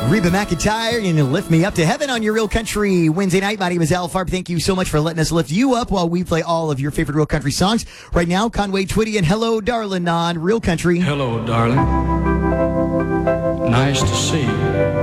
Reba McEntire and Lift Me Up to Heaven on your Real Country Wednesday night. My name is Al Farb. Thank you so much for letting us lift you up while we play all of your favorite Real Country songs. Right now, Conway Twitty and Hello Darlin' on Real Country. Hello, darling. Nice to see you.